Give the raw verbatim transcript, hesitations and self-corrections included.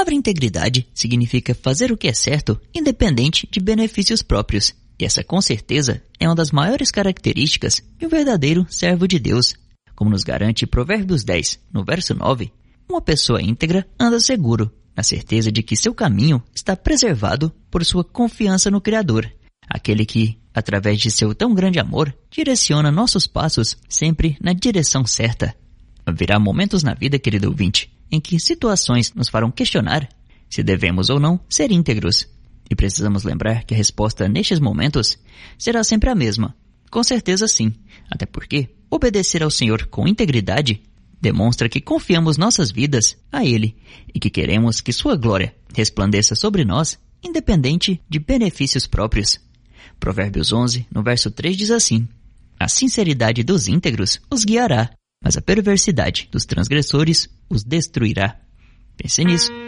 palavra integridade significa fazer o que é certo, independente de benefícios próprios. E essa, com certeza, é uma das maiores características de um verdadeiro servo de Deus. Como nos garante Provérbios dez, no verso nove, uma pessoa íntegra anda seguro, na certeza de que seu caminho está preservado por sua confiança no Criador, aquele que, através de seu tão grande amor, direciona nossos passos sempre na direção certa. Haverá momentos na vida, querido ouvinte, em que situações nos farão questionar se devemos ou não ser íntegros. E precisamos lembrar que a resposta nestes momentos será sempre a mesma. Com certeza sim, até porque obedecer ao Senhor com integridade demonstra que confiamos nossas vidas a Ele e que queremos que sua glória resplandeça sobre nós, independente de benefícios próprios. Provérbios onze, no verso três, diz assim: a sinceridade dos íntegros os guiará, mas a perversidade dos transgressores os destruirá. Pense nisso.